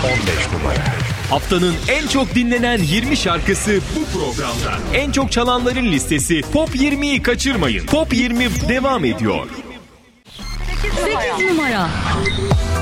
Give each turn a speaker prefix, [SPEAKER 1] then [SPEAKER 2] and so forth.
[SPEAKER 1] numara. Haftanın en çok dinlenen 20 şarkısı bu programda. En çok çalanların listesi Top 20'yi kaçırmayın. Top 20 devam ediyor.
[SPEAKER 2] 8 numara.